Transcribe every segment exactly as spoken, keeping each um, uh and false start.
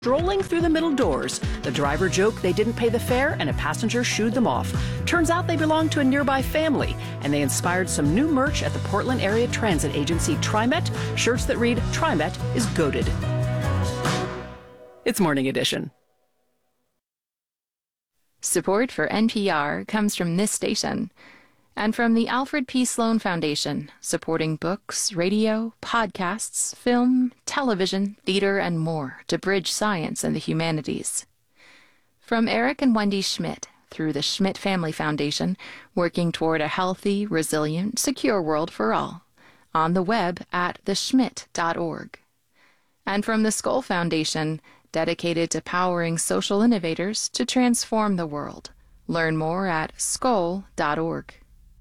Strolling through the middle doors, the driver joked they didn't pay the fare and a passenger shooed them off. Turns out they belonged to a nearby family, and they inspired some new merch at the Portland area transit agency TriMet, shirts that read, TriMet is goated. It's Morning Edition. Support for N P R comes from this station and from the Alfred P. Sloan Foundation, supporting books, radio, podcasts, film, television, theater, and more to bridge science and the humanities. From Eric and Wendy Schmidt, through the Schmidt Family Foundation, working toward a healthy, resilient, secure world for all, on the web at the schmidt dot org. And from the Skoll Foundation, dedicated to powering social innovators to transform the world. Learn more at skoll dot org.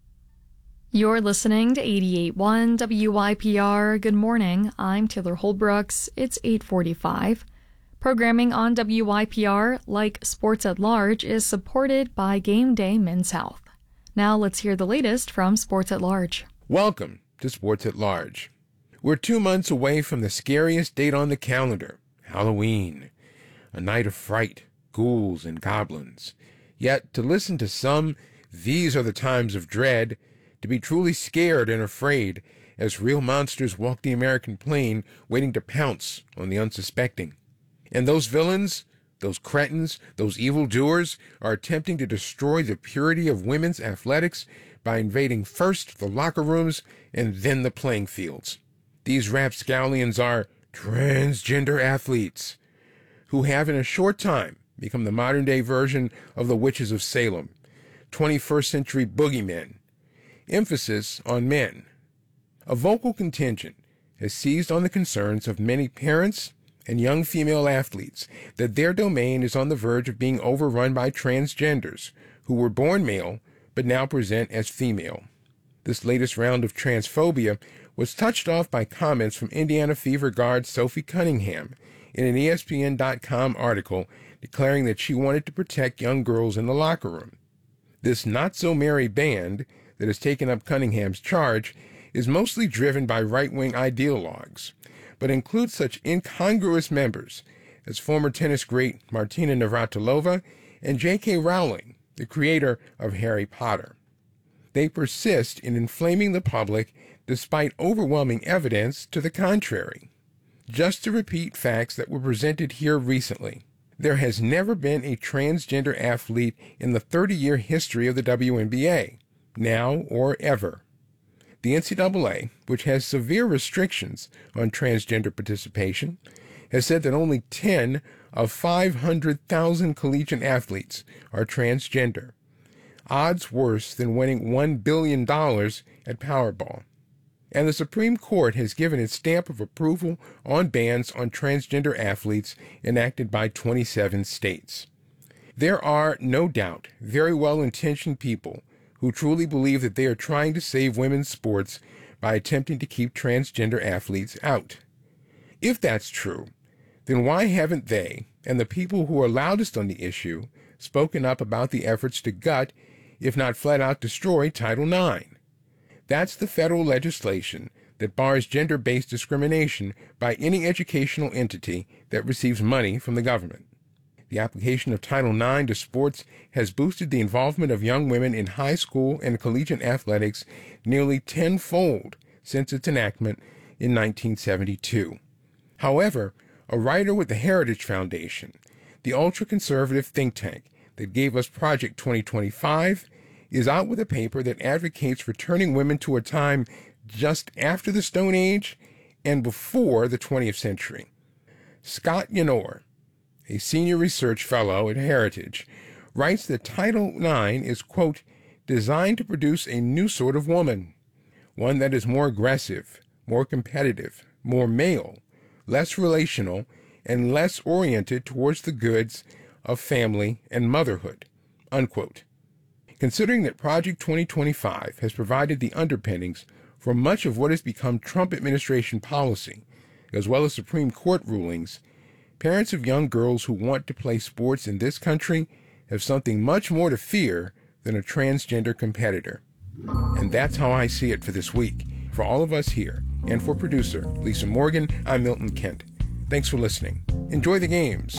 You're listening to eighty-eight point one W Y P R. Good morning. I'm Taylor Holbrooks. It's eight forty-five. Programming on W Y P R, like Sports at Large, is supported by Game Day Men's Health. Now let's hear the latest from Sports at Large. Welcome to Sports at Large. We're two months away from the scariest date on the calendar, Halloween. A night of fright, ghouls, and goblins. Yet, to listen to some, these are the times of dread, to be truly scared and afraid as real monsters walk the American plain waiting to pounce on the unsuspecting. And those villains, those cretins, those evildoers are attempting to destroy the purity of women's athletics by invading first the locker rooms and then the playing fields. These rapscallions are transgender athletes who have in a short time become the modern-day version of the witches of Salem, twenty-first century boogeymen. Emphasis on men. A vocal contingent has seized on the concerns of many parents and young female athletes that their domain is on the verge of being overrun by transgenders who were born male but now present as female. This latest round of transphobia was touched off by comments from Indiana Fever guard Sophie Cunningham in an E S P N dot com article declaring that she wanted to protect young girls in the locker room. This not-so-merry band that has taken up Cunningham's charge is mostly driven by right-wing ideologues, but includes such incongruous members as former tennis great Martina Navratilova and J K Rowling, the creator of Harry Potter. They persist in inflaming the public despite overwhelming evidence to the contrary. Just to repeat facts that were presented here recently, there has never been a transgender athlete in the thirty-year history of the W N B A. Now or ever. The N C double A, which has severe restrictions on transgender participation, has said that only ten of five hundred thousand collegiate athletes are transgender, odds worse than winning one billion dollars at Powerball. And the Supreme Court has given its stamp of approval on bans on transgender athletes enacted by twenty-seven states. There are, no doubt, very well-intentioned people who truly believe that they are trying to save women's sports by attempting to keep transgender athletes out. If that's true, then why haven't they, and the people who are loudest on the issue, spoken up about the efforts to gut, if not flat out destroy, Title nine? That's the federal legislation that bars gender-based discrimination by any educational entity that receives money from the government. The application of Title nine to sports has boosted the involvement of young women in high school and collegiate athletics nearly tenfold since its enactment in nineteen seventy-two. However, a writer with the Heritage Foundation, the ultra-conservative think tank that gave us Project twenty twenty-five, is out with a paper that advocates returning women to a time just after the Stone Age and before the twentieth century. Scott Yenor, a senior research fellow at Heritage, writes that Title nine is, quote, designed to produce a new sort of woman, one that is more aggressive, more competitive, more male, less relational, and less oriented towards the goods of family and motherhood, unquote. Considering that Project twenty twenty-five has provided the underpinnings for much of what has become Trump administration policy, as well as Supreme Court rulings, parents of young girls who want to play sports in this country have something much more to fear than a transgender competitor. And that's how I see it for this week. For all of us here, and for producer Lisa Morgan, I'm Milton Kent. Thanks for listening. Enjoy the games.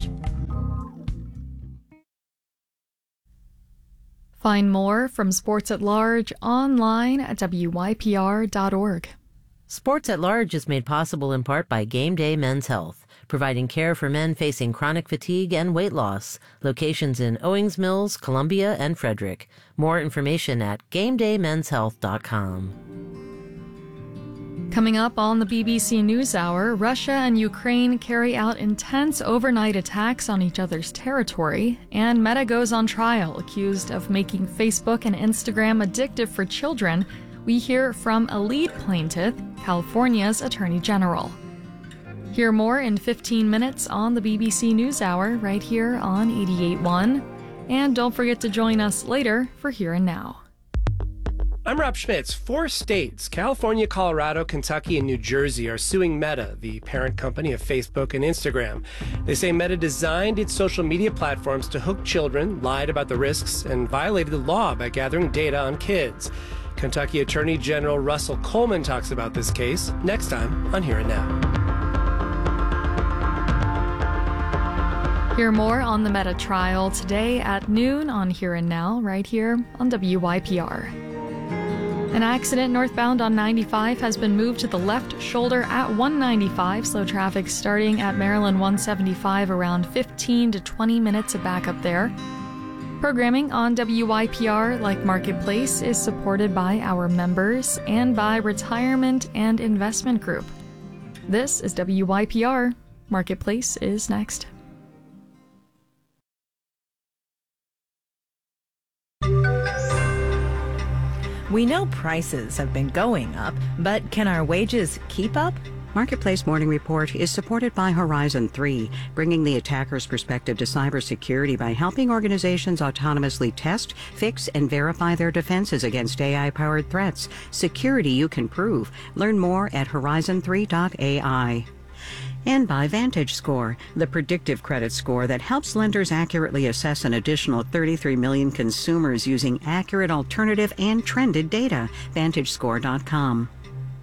Find more from Sports at Large online at W Y P R dot org. Sports at Large is made possible in part by Game Day Men's Health, providing care for men facing chronic fatigue and weight loss. Locations in Owings Mills, Columbia, and Frederick. More information at game day men's health dot com. Coming up on the B B C NewsHour, Russia and Ukraine carry out intense overnight attacks on each other's territory, and Meta goes on trial, accused of making Facebook and Instagram addictive for children. We hear from a lead plaintiff, California's Attorney General. Hear more in fifteen minutes on the B B C NewsHour right here on eighty-eight point one. And don't forget to join us later for Here and Now. I'm Rob Schmitz. Four states, California, Colorado, Kentucky, and New Jersey, are suing Meta, the parent company of Facebook and Instagram. They say Meta designed its social media platforms to hook children, lied about the risks, and violated the law by gathering data on kids. Kentucky Attorney General Russell Coleman talks about this case next time on Here and Now. Hear more on the Meta trial today at noon on Here and Now, right here on W Y P R. An accident northbound on ninety-five has been moved to the left shoulder at one ninety-five. Slow traffic starting at Maryland one seventy-five, around fifteen to twenty minutes of backup there. Programming on W Y P R, like Marketplace, is supported by our members and by Retirement and Investment Group. This is W Y P R. Marketplace is next. We know prices have been going up, but can our wages keep up? Marketplace Morning Report is supported by Horizon three, bringing the attacker's perspective to cybersecurity by helping organizations autonomously test, fix, and verify their defenses against A I-powered threats. Security you can prove. Learn more at horizon three dot A I. And by VantageScore, the predictive credit score that helps lenders accurately assess an additional thirty-three million consumers using accurate alternative and trended data. Vantage Score dot com.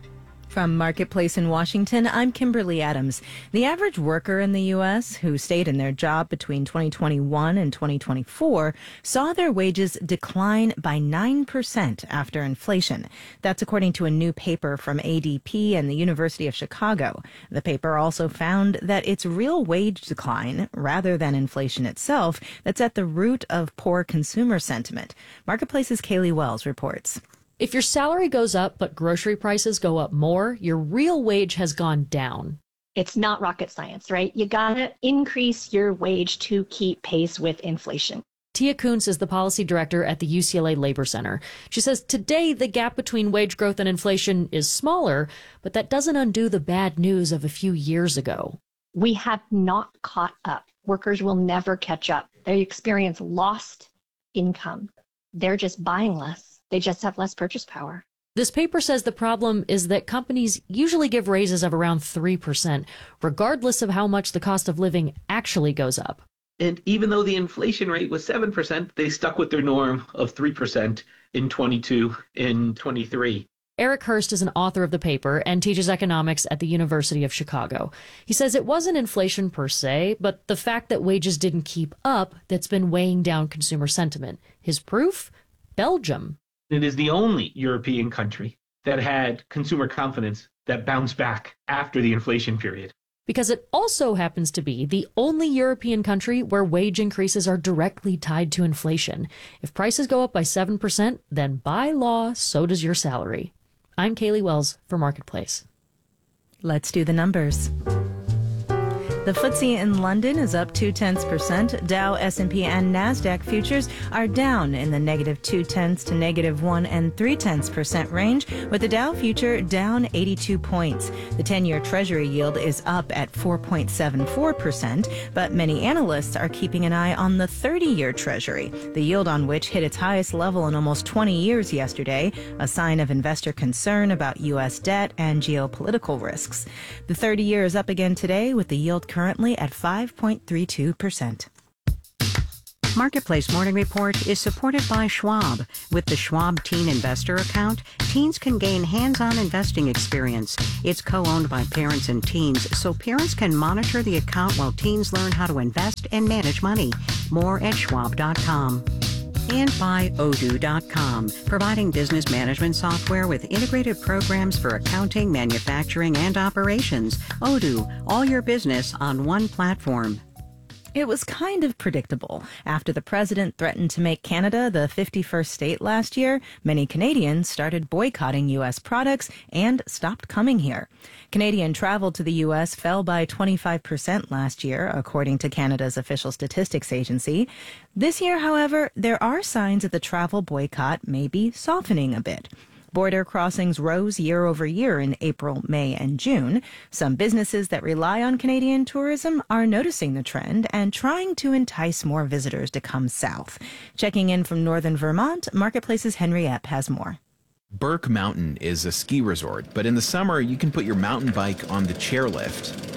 From Marketplace in Washington, I'm Kimberly Adams. The average worker in the U S who stayed in their job between twenty twenty-one and twenty twenty-four saw their wages decline by nine percent after inflation. That's according to a new paper from A D P and the University of Chicago. The paper also found that it's real wage decline, rather than inflation itself, that's at the root of poor consumer sentiment. Marketplace's Kaylee Wells reports. If your salary goes up but grocery prices go up more, your real wage has gone down. It's not rocket science, right? You gotta increase your wage to keep pace with inflation. Tia Kuntz is the policy director at the U C L A Labor Center. She says today the gap between wage growth and inflation is smaller, but that doesn't undo the bad news of a few years ago. We have not caught up. Workers will never catch up. They experience lost income. They're just buying less. They just have less purchase power. This paper says the problem is that companies usually give raises of around three percent, regardless of how much the cost of living actually goes up. And even though the inflation rate was seven percent, they stuck with their norm of three percent in twenty-two and twenty-three. Eric Hurst is an author of the paper and teaches economics at the University of Chicago. He says it wasn't inflation per se, but the fact that wages didn't keep up that's been weighing down consumer sentiment. His proof? Belgium. It is the only European country that had consumer confidence that bounced back after the inflation period. Because it also happens to be the only European country where wage increases are directly tied to inflation. If prices go up by seven percent, then by law, so does your salary. I'm Kaylee Wells for Marketplace. Let's do the numbers. The F T S E in London is up two tenths percent. Dow, S and P, and NASDAQ futures are down in the negative two tenths to negative one and three tenths percent range, with the Dow future down eighty-two points. The ten-year Treasury yield is up at four point seven four percent, but many analysts are keeping an eye on the thirty-year Treasury, the yield on which hit its highest level in almost twenty years yesterday, a sign of investor concern about U S debt and geopolitical risks. The thirty-year is up again today, with the yield currently at five point three two percent. Marketplace Morning Report is supported by Schwab. With the Schwab Teen Investor account, teens can gain hands-on investing experience. It's co-owned by parents and teens, so parents can monitor the account while teens learn how to invest and manage money. More at schwab dot com. And by Odoo dot com, providing business management software with integrated programs for accounting, manufacturing, and operations. Odoo, all your business on one platform. It was kind of predictable. After the president threatened to make Canada the fifty-first state last year, many Canadians started boycotting U S products and stopped coming here. Canadian travel to the U S fell by twenty-five percent last year, according to Canada's official statistics agency. This year, however, there are signs that the travel boycott may be softening a bit. Border crossings rose year over year in April, May, and June. Some businesses that rely on Canadian tourism are noticing the trend and trying to entice more visitors to come south. Checking in from northern Vermont, Marketplace's Henry Epp has more. Burke Mountain is a ski resort, but in the summer you can put your mountain bike on the chairlift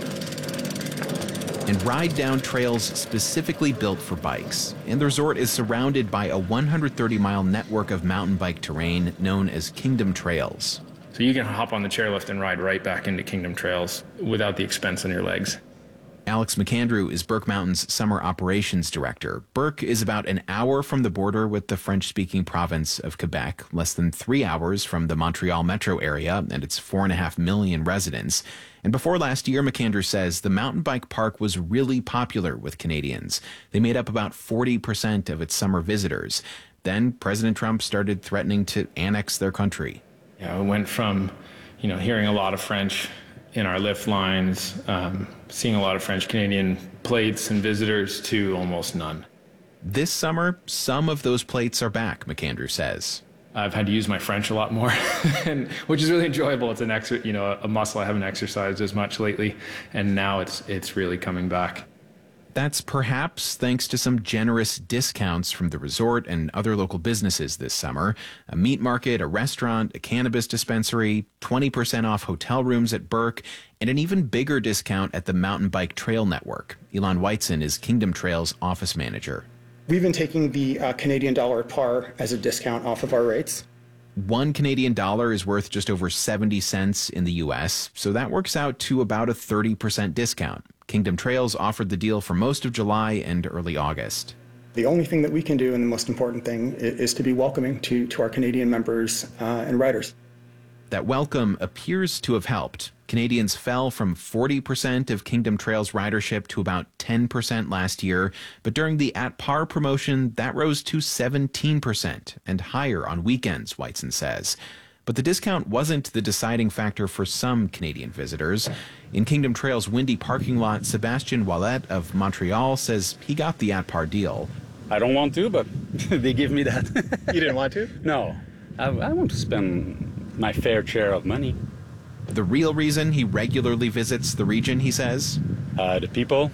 and ride down trails specifically built for bikes. And the resort is surrounded by a one hundred thirty mile network of mountain bike terrain known as Kingdom Trails. So you can hop on the chairlift and ride right back into Kingdom Trails without the expense on your legs. Alex McAndrew is Burke Mountain's summer operations director. Burke is about an hour from the border with the French-speaking province of Quebec, less than three hours from the Montreal metro area and its four and a half million residents. And before last year, McAndrew says the mountain bike park was really popular with Canadians. They made up about forty percent of its summer visitors. Then President Trump started threatening to annex their country. Yeah, we went from, you know, hearing a lot of French in our lift lines, um, seeing a lot of French-Canadian plates and visitors to almost none. This summer, some of those plates are back, McAndrew says. I've had to use my French a lot more, and, which is really enjoyable. It's an extra, you know, a muscle I haven't exercised as much lately, and now it's it's really coming back. That's perhaps thanks to some generous discounts from the resort and other local businesses this summer. A meat market, a restaurant, a cannabis dispensary, twenty percent off hotel rooms at Burke, and an even bigger discount at the Mountain Bike Trail Network. Elon Whiteson is Kingdom Trails office manager. We've been taking the uh, Canadian dollar par as a discount off of our rates. One Canadian dollar is worth just over seventy cents in the U S, so that works out to about a thirty percent discount. Kingdom Trails offered the deal for most of July and early August. The only thing that we can do, and the most important thing, is to be welcoming to, to our Canadian members uh, and riders. That welcome appears to have helped. Canadians fell from forty percent of Kingdom Trails ridership to about ten percent last year, but during the At Par promotion, that rose to seventeen percent and higher on weekends, Whiteson says. But the discount wasn't the deciding factor for some Canadian visitors. In Kingdom Trails' windy parking lot, Sebastian Wallet of Montreal says he got the At Par deal. I don't want to, but they give me that. You didn't want to? No. I, I want to spend my fair share of money. The real reason he regularly visits the region, he says? Uh, the people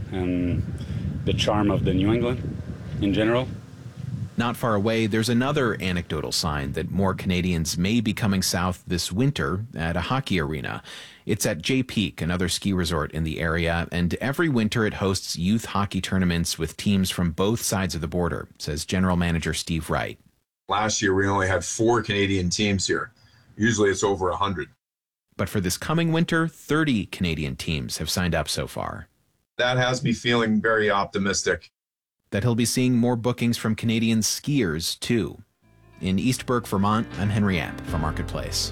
and the charm of the New England in general. Not far away, there's another anecdotal sign that more Canadians may be coming south this winter at a hockey arena. It's at Jay Peak, another ski resort in the area, and every winter it hosts youth hockey tournaments with teams from both sides of the border, says General Manager Steve Wright. Last year, we only had four Canadian teams here. Usually it's over one hundred. But for this coming winter, thirty Canadian teams have signed up so far. That has me feeling very optimistic. That he'll be seeing more bookings from Canadian skiers, too. In East Burke, Vermont, I'm Henry Epp for Marketplace.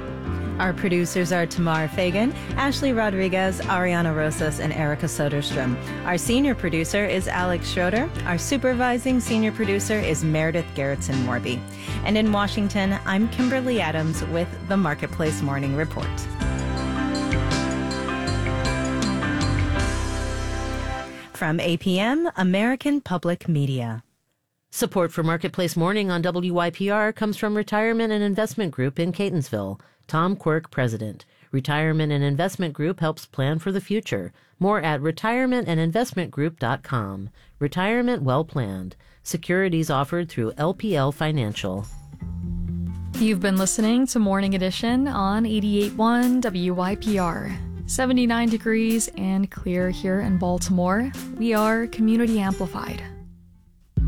Our producers are Tamar Fagan, Ashley Rodriguez, Ariana Rosas, and Erica Soderstrom. Our senior producer is Alex Schroeder. Our supervising senior producer is Meredith Gerritsen Morby. And in Washington, I'm Kimberly Adams with the Marketplace Morning Report. From A P M, American Public Media. Support for Marketplace Morning on W Y P R comes from Retirement and Investment Group in Catonsville. Tom Quirk, President. Retirement and Investment Group helps plan for the future. More at retirement and investment group dot com. Retirement well planned. Securities offered through L P L Financial. You've been listening to Morning Edition on eighty-eight point one W Y P R. seventy-nine degrees and clear here in Baltimore. We are Community Amplified.